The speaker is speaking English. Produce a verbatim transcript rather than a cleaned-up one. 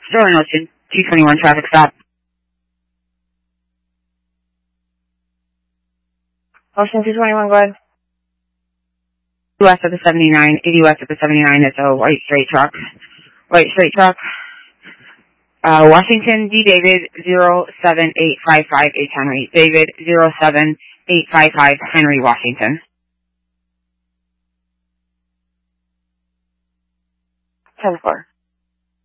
Sterling Ocean, two twenty-one traffic stop. Ocean two twenty-one, go ahead. West of the seventy-nine, eighty west of the seventy-nine, it's a white straight truck. White straight truck. Uh, Washington, D. David, zero seven eight five five H. Henry. David, zero seven eight five five, Henry, Washington. ten four.